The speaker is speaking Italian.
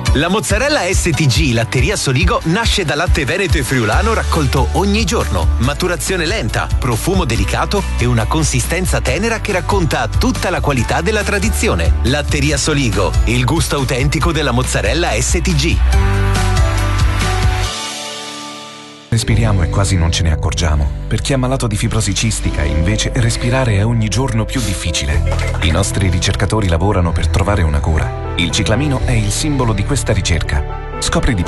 La mozzarella STG Latteria Soligo nasce da latte veneto e friulano raccolto ogni giorno. Maturazione lenta, profumo delicato e una consistenza tenera che racconta tutta la qualità della tradizione. Latteria Soligo, il gusto autentico della mozzarella STG. Respiriamo e quasi non ce ne accorgiamo. Per chi è malato di fibrosi cistica, invece, respirare è ogni giorno più difficile. I nostri ricercatori lavorano per trovare una cura. Il ciclamino è il simbolo di questa ricerca. Scopri di più